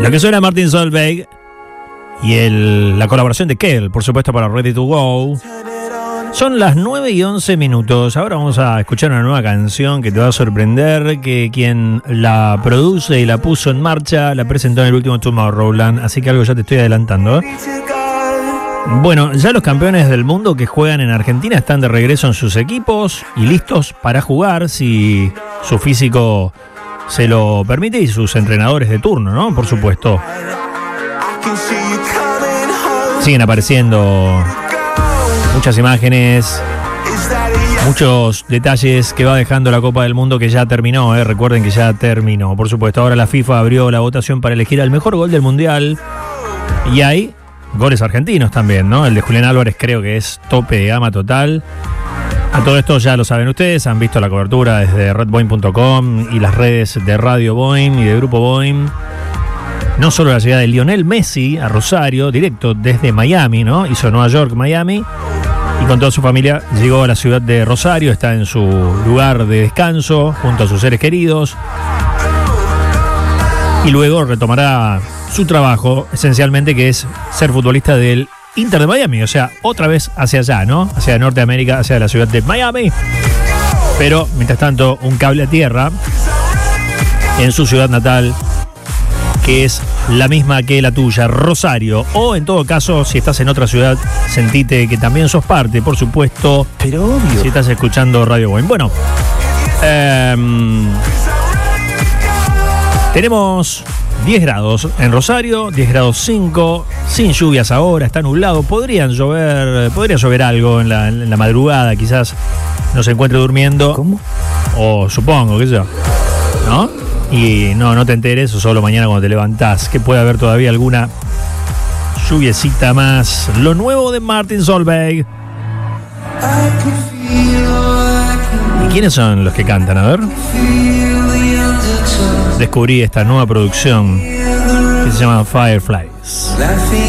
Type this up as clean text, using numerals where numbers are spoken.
Lo que suena Martin Solveig y la colaboración de Kel, por supuesto, para Ready to Go. Son las 9:11. Ahora vamos a escuchar una nueva canción que te va a sorprender, que quien la produce y la puso en marcha la presentó en el último Tomorrowland, así que algo ya te estoy adelantando, ¿eh? Bueno, ya los campeones del mundo que juegan en Argentina están de regreso en sus equipos y listos para jugar si su físico se lo permite y sus entrenadores de turno, ¿no? Por supuesto. Siguen apareciendo muchas imágenes, muchos detalles que va dejando la Copa del Mundo, que ya terminó, ¿eh? Recuerden que ya terminó. Por supuesto, ahora la FIFA abrió la votación para elegir al mejor gol del Mundial y hay goles argentinos también, ¿no? El de Julián Álvarez creo que es tope de gama total. A todo esto ya lo saben ustedes, han visto la cobertura desde redboeing.com y las redes de Radio Boeing y de Grupo Boeing. No solo la llegada de Lionel Messi a Rosario, directo desde Miami, ¿no? Hizo Nueva York, Miami, y con toda su familia llegó a la ciudad de Rosario, está en su lugar de descanso, junto a sus seres queridos. Y luego retomará su trabajo, esencialmente, que es ser futbolista del Inter de Miami, o sea, otra vez hacia allá, ¿no? Hacia Norteamérica, hacia la ciudad de Miami. Pero, mientras tanto, un cable a tierra en su ciudad natal, que es la misma que la tuya, Rosario. O, en todo caso, si estás en otra ciudad, sentite que también sos parte, por supuesto. Pero obvio. Si estás escuchando Radio Boeing. Bueno, tenemos 10 grados en Rosario, 10 grados 5, sin lluvias ahora, está nublado, podría llover algo en la madrugada, quizás no se encuentre durmiendo. ¿Cómo? O supongo, qué sé yo, ¿no? Y no te enteres, o solo mañana cuando te levantás, que puede haber todavía alguna lluviecita más. Lo nuevo de Martin Solveig. ¿Y quiénes son los que cantan? A ver. Descubrí esta nueva producción que se llama Fireflies.